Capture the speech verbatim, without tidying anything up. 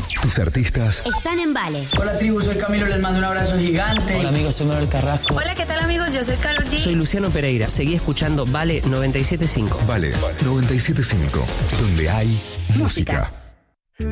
Tus artistas están en Vale. Hola tribu, soy Camilo, les mando un abrazo gigante. Hola amigos, soy Manuel Carrasco. Hola, ¿qué tal amigos? Yo soy Karol G. Soy Luciano Pereira, seguí escuchando Vale noventa y siete punto cinco. Vale noventa y siete punto cinco, donde hay música. Música.